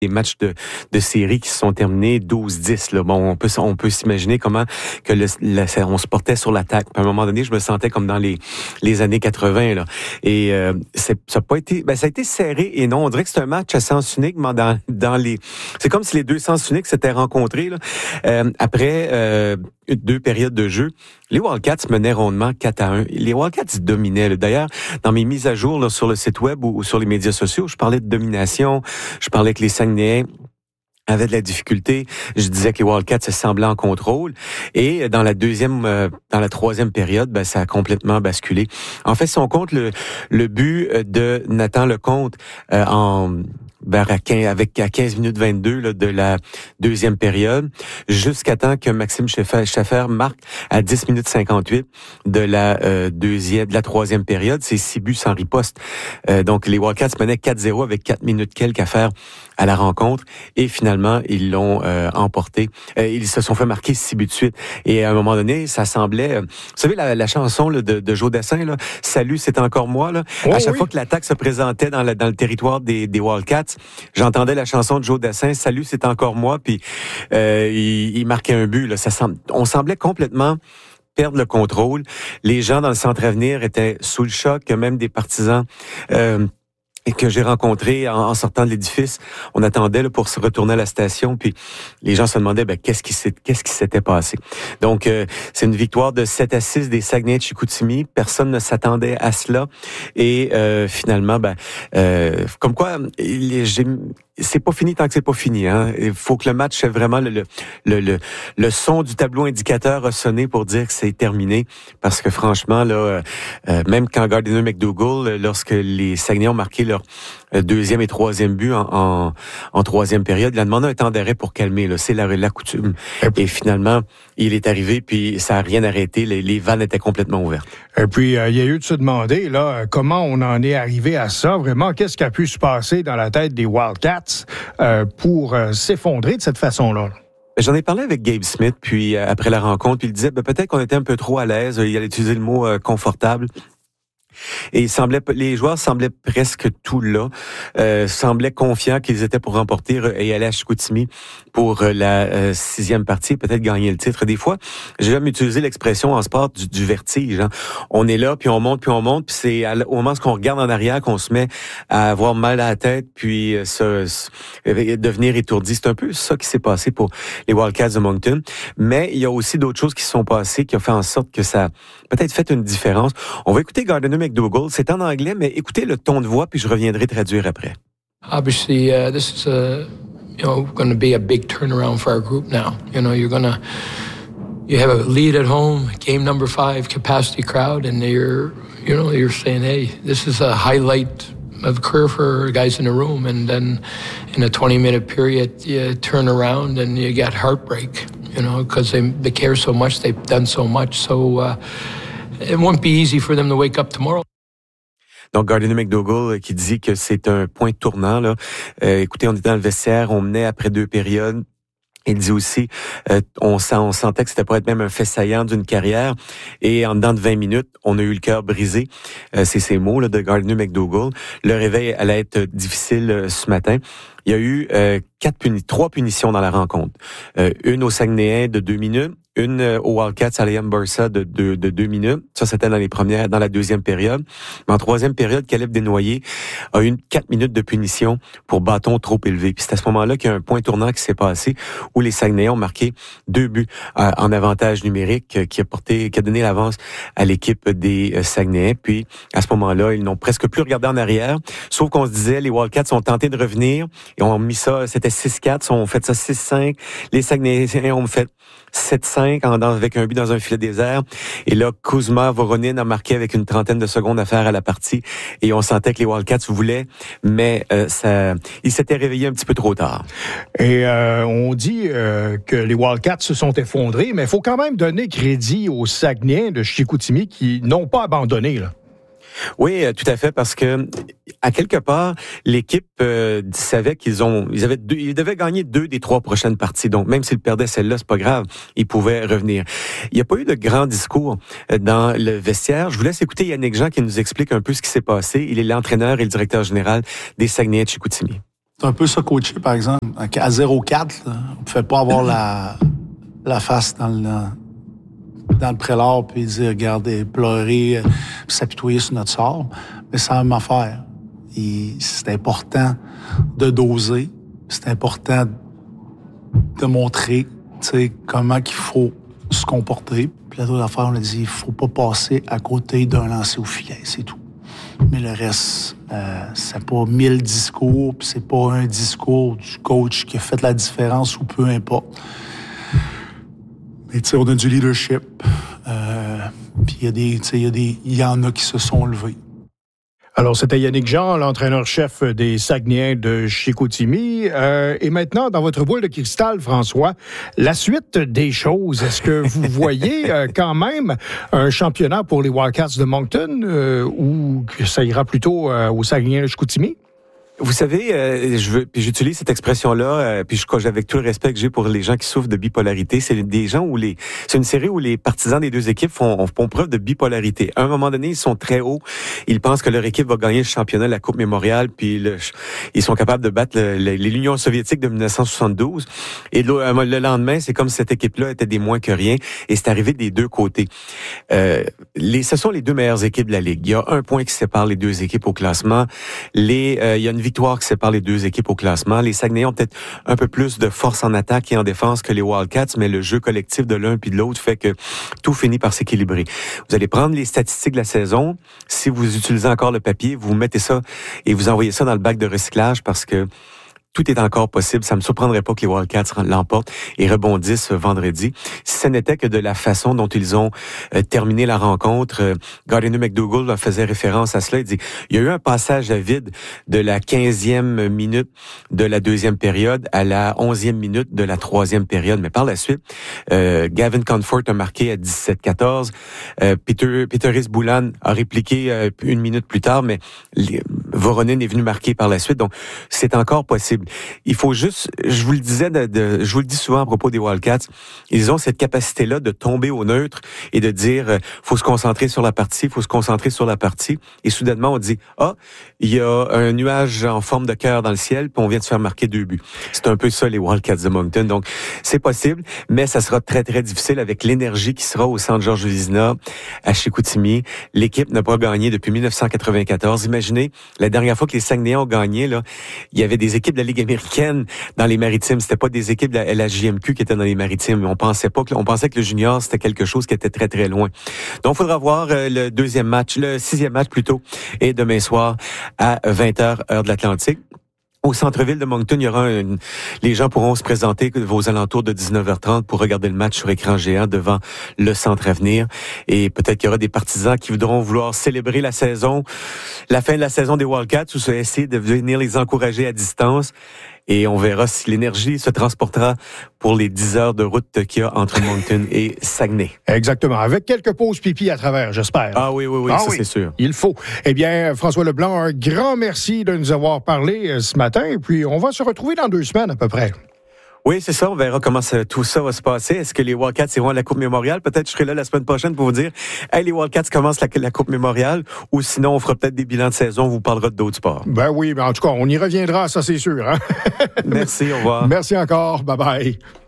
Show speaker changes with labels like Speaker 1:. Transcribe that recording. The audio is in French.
Speaker 1: des matchs de série qui se sont terminés 12-10. Là. Bon, on peut s'imaginer comment que on se portait sur l'attaque. Puis à un moment donné, je me sentais comme dans les années 80. Là. Et ça a pas été, ça a été serré. Et non, on dirait que c'est un match à sens unique dans les. C'est comme si les deux sens uniques s'étaient rencontrés là. Après 2 périodes de jeu. Les Wildcats menaient rondement 4-1. Les Wildcats dominaient. Là. D'ailleurs, dans mes mises à jour là, sur le site web ou sur les médias sociaux, je parlais de domination. Je parlais que les Saguenayens avaient de la difficulté. Je disais que les Wildcats se semblaient en contrôle. Et dans la troisième période, ça a complètement basculé. En fait, si on compte le but de Nathan Lecomte à 15 minutes 22 là, de la deuxième période, jusqu'à temps que Maxime Schaffer marque à 10 minutes 58 de la troisième période. C'est 6 buts sans riposte. Donc, les Wildcats menaient 4-0 avec 4 minutes quelques à faire à la rencontre. Et finalement, ils l'ont emporté. Ils se sont fait marquer 6 buts de suite. Et à un moment donné, ça semblait... vous savez, la chanson là, de Joe Dassin, là, « Salut, c'est encore moi ». Là, à chaque fois que l'attaque se présentait dans le territoire des Wildcats, j'entendais la chanson de Joe Dassin, « Salut, c'est encore moi », puis il marquait un but. Là. On semblait complètement perdre le contrôle. Les gens dans le centre Avenir étaient sous le choc, même des partisans que j'ai rencontrés en sortant de l'édifice. On attendait là, pour se retourner à la station, puis les gens se demandaient qu'est-ce qui s'était passé. Donc, c'est une victoire de 7-6 des Saguenay de Chicoutimi. Personne ne s'attendait à cela. Et finalement, comme quoi, c'est pas fini tant que c'est pas fini. Hein. Il faut que le match, vraiment, le son du tableau indicateur a sonné pour dire que c'est terminé. Parce que franchement, là, même quand Gardiner McDougall, lorsque les Saguenay ont marqué leur deuxième et troisième but en troisième période, il a demandé un temps d'arrêt pour calmer. Là. C'est la coutume. Et finalement, il est arrivé, puis ça n'a rien arrêté. Les vannes étaient complètement ouvertes.
Speaker 2: Et puis, il y a eu de se demander là, comment on en est arrivé à ça. Vraiment, qu'est-ce qui a pu se passer dans la tête des Wildcats pour s'effondrer de cette façon-là?
Speaker 1: J'en ai parlé avec Gabe Smith, puis après la rencontre, puis il disait peut-être qu'on était un peu trop à l'aise. Il allait utiliser le mot confortable. Et les joueurs semblaient presque tout là, semblaient confiants qu'ils étaient pour remporter et aller à Chicoutimi pour la 6e partie, peut-être gagner le titre. Des fois, j'ai même utilisé l'expression en sport du vertige. Hein. On est là, puis on monte, puis c'est au moment où on regarde en arrière qu'on se met à avoir mal à la tête, puis devenir étourdi. C'est un peu ça qui s'est passé pour les Wildcats de Moncton. Mais il y a aussi d'autres choses qui se sont passées qui ont fait en sorte que ça a peut-être fait une différence. On va écouter Gardiner McDougall. C'est en anglais, mais écoutez le ton de voix, puis je reviendrai traduire après.
Speaker 3: Obviously, this is going to be a big turnaround for our group now. You have a lead at home, game number 5, capacity crowd, and you're saying, hey, this is a highlight of a career for guys in the room. And then in a 20-minute period, you turn around and you get heartbreak, because they care so much, they've done so much. So it won't be easy for them to wake up tomorrow.
Speaker 1: Donc, Gardiner McDougall qui dit que c'est un point tournant. Là. Écoutez, on était dans le vestiaire, on menait après 2 périodes. Il dit aussi, on sentait que c'était pour être même un fait saillant d'une carrière. Et en dedans de 20 minutes, on a eu le cœur brisé. C'est ces mots là, de Gardiner McDougall. Le réveil allait être difficile ce matin. Il y a eu 3 punitions dans la rencontre. Une au Saguenayens de 2 minutes. Une au Wildcats à Liam Bursa de 2 minutes. Ça, c'était dans la deuxième période. Mais en troisième période, Caleb Desnoyers a eu 4 minutes de punition pour bâton trop élevé. Puis c'est à ce moment-là qu'il y a un point tournant qui s'est passé où les Saguenayens ont marqué 2 buts en avantage numérique qui a donné l'avance à l'équipe des Saguenayens. Puis à ce moment-là, ils n'ont presque plus regardé en arrière. Sauf qu'on se disait, les Wildcats ont tenté de revenir et ont mis ça, c'était 6-4, ils ont fait ça 6-5. Les Saguenayens ont fait 7-5 avec un but dans un filet désert. Et là, Kuzma Voronin a marqué avec une trentaine de secondes à faire à la partie. Et on sentait que les Wildcats voulaient, mais ils s'étaient réveillés un petit peu trop tard.
Speaker 2: Et on dit que les Wildcats se sont effondrés, mais il faut quand même donner crédit aux Saguenayens de Chicoutimi qui n'ont pas abandonné, là.
Speaker 1: Oui, tout à fait, parce que à quelque part, l'équipe savait ils devaient gagner 2 des 3 prochaines parties. Donc, même s'ils perdaient celle-là, c'est pas grave, ils pouvaient revenir. Il n'y a pas eu de grand discours dans le vestiaire. Je vous laisse écouter Yannick Jean qui nous explique un peu ce qui s'est passé. Il est l'entraîneur et le directeur général des Saguenayens de Chicoutimi.
Speaker 4: C'est un peu ça coacher, par exemple. À 0-4, là, on ne pouvait pas avoir la face dans le prélat puis dire, regardez, pleurer, puis s'apitoyer sur notre sort. Mais c'est la même affaire. Et c'est important de doser. C'est important de montrer, tu sais, comment qu'il faut se comporter. Puis la deuxième affaire, on a dit, il faut pas passer à côté d'un lancer au filet, c'est tout. Mais le reste, c'est pas 1000 discours, puis c'est pas un discours du coach qui a fait la différence ou peu importe. Mais tu sais, on a du leadership. Puis il y en a qui se sont levés.
Speaker 2: Alors, c'était Yannick Jean, l'entraîneur-chef des Saguenayens de Chicoutimi. Et maintenant, dans votre boule de cristal, François, la suite des choses, est-ce que vous voyez quand même un championnat pour les Wildcats de Moncton ou que ça ira plutôt aux Saguenayens de Chicoutimi?
Speaker 1: Vous savez, puis j'utilise cette expression-là, puis avec tout le respect que j'ai pour les gens qui souffrent de bipolarité, c'est des gens c'est une série où les partisans des deux équipes font preuve de bipolarité. À un moment donné, ils sont très hauts, ils pensent que leur équipe va gagner le championnat de la Coupe Mémorial, puis ils sont capables de battre l'Union soviétique de 1972. Et le lendemain, c'est comme si cette équipe-là était des moins que rien, et c'est arrivé des deux côtés. Ce sont les deux meilleures équipes de la Ligue. Il y a un point qui sépare les deux équipes au classement. Il y a une victoire qui sépare les deux équipes au classement. Les Saguenayens ont peut-être un peu plus de force en attaque et en défense que les Wildcats, mais le jeu collectif de l'un puis de l'autre fait que tout finit par s'équilibrer. Vous allez prendre les statistiques de la saison. Si vous utilisez encore le papier, vous mettez ça et vous envoyez ça dans le bac de recyclage parce que tout est encore possible. Ça me surprendrait pas que les Wildcats l'emportent et rebondissent vendredi. Si ce n'était que de la façon dont ils ont terminé la rencontre, Gardiner McDougall faisait référence à cela. Il dit, il y a eu un passage à vide de la 15e minute de la deuxième période à la 11e minute de la troisième période. Mais par la suite, Gavin Comfort a marqué à 17-14. Peteris Boulan a répliqué une minute plus tard, mais Voronin est venu marquer par la suite. Donc, c'est encore possible. Il faut juste, je vous le disais, je vous le dis souvent à propos des Wildcats, ils ont cette capacité-là de tomber au neutre et de dire, faut se concentrer sur la partie, faut se concentrer sur la partie. Et soudainement, on dit, il y a un nuage en forme de cœur dans le ciel, puis on vient de se faire marquer 2 buts. C'est un peu ça, les Wildcats de Moncton. Donc, c'est possible, mais ça sera très, très difficile avec l'énergie qui sera au centre Georges Vézina, à Chicoutimi. L'équipe n'a pas gagné depuis 1994. Imaginez, la dernière fois que les Saguenayens ont gagné, là, il y avait des équipes de la Ligue américaine dans les Maritimes. C'était pas des équipes de la JMQ qui étaient dans les Maritimes. On pensait que le junior, c'était quelque chose qui était très, très loin. Donc, il faudra voir le 6e match plutôt, et demain soir à 20h, heure de l'Atlantique. Au centre-ville de Moncton, il y aura les gens pourront se présenter aux alentours de 19h30 pour regarder le match sur écran géant devant le Centre Avenir. Et peut-être qu'il y aura des partisans qui voudront vouloir célébrer la fin de la saison des Wildcats ou essayer de venir les encourager à distance. Et on verra si l'énergie se transportera pour les 10 heures de route qu'il y a entre Moncton et Saguenay.
Speaker 2: Exactement. Avec quelques pauses pipi à travers, j'espère.
Speaker 1: Ah oui, c'est sûr.
Speaker 2: Il faut. Eh bien, François Leblanc, un grand merci de nous avoir parlé ce matin. Et puis, on va se retrouver dans 2 semaines à peu près.
Speaker 1: Oui, c'est ça. On verra comment tout ça va se passer. Est-ce que les Wildcats iront à la Coupe Mémorial? Peut-être je serai là la semaine prochaine pour vous dire, hey, les Wildcats commencent la Coupe Mémorial. Ou sinon, on fera peut-être des bilans de saison. On vous parlera d'autres sports. Ben oui, mais en tout cas, on y reviendra, ça c'est sûr. Hein? Merci, au revoir.
Speaker 2: Merci encore. Bye-bye.